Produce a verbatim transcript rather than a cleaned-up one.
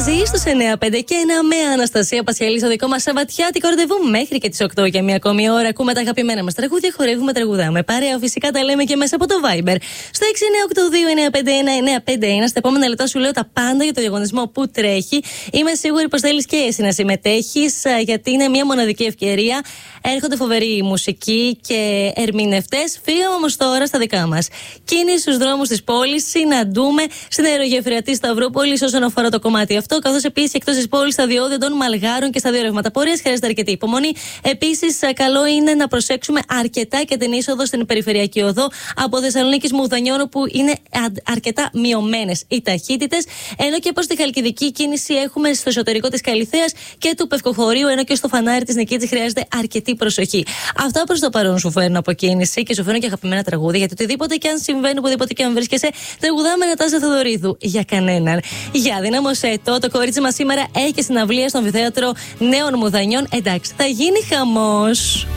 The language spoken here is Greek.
Μαγαζί στους εννιά πέντε και ένα με Αναστασία Πασιαλή στο δικό μας σαββατιάτικο ραντεβού μέχρι και τις οκτώ για μια ακόμη ώρα. Ακούμε τα αγαπημένα μας τραγούδια, χορεύουμε, τραγουδάμε. Παρέα φυσικά τα λέμε και μέσα από το Viber. Στο έξι εννιά οκτώ δύο εννιά πέντε ένα εννιά πέντε ένα. Στα επόμενα λεπτά σου λέω τα πάντα για το διαγωνισμό που τρέχει. Είμαι σίγουρη πως θέλεις και εσύ να συμμετέχεις, γιατί είναι μια μοναδική ευκαιρία. Έρχονται φοβεροί μουσικοί και ερμηνευτές. Φύγαμε όμως τώρα στα δικά μας. Κίνηση στους δρόμους της πόλης, συναντούμε στην αερογεφυρατή Σταυρούπολης όσον αφορά το κομμάτι αυτό. Καθώς επίσης εκτός της πόλης στα διόδια των Μαλγάρων και στα δύο ρευματοπορίας χρειάζεται αρκετή υπομονή. Επίσης, καλό είναι να προσέξουμε αρκετά και την είσοδο στην περιφερειακή οδό από Θεσσαλονίκης Μουδανιών, όπου είναι αρκετά μειωμένες οι ταχύτητες. Ενώ και προς τη Χαλκιδική κίνηση έχουμε στο εσωτερικό της Καλιθέας και του Πευκοχωρίου, ενώ και στο φανάρι της Νικήτης χρειάζεται αρκετή προσοχή. Αυτά προς το παρόν σου φέρνω από κίνηση και σου φέρνω και αγαπημένα τραγούδια. Γιατί οτιδήποτε και αν συμβαίνει, οπουδήποτε και αν βρίσκεσαι, τραγουδάμε Νατάσα Θεοδωρίδου για κανέναν. Για δύναμωσέ το, το κορίτσι μας σήμερα έχει συναυλία στο Αμφιθέατρο Νέων Μουδανιών. Εντάξει, θα γίνει χαμός.